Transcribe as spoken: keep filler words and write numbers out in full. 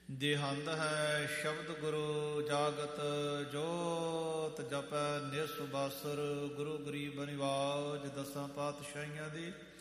ਦੇਹੰਦ ਹੈ ਸ਼ਬਦ ਗੁਰੂ ਜਾਗਤ ਜੋਤ ਜਪੈ ਨਿਰਸੁਬਾਸਰ ਗੁਰੂ ਗਰੀਬ ਨਿਵਾਜ ਦਸਾਂ ਪਾਤਸ਼ਾਹੀਆਂ ਦੀ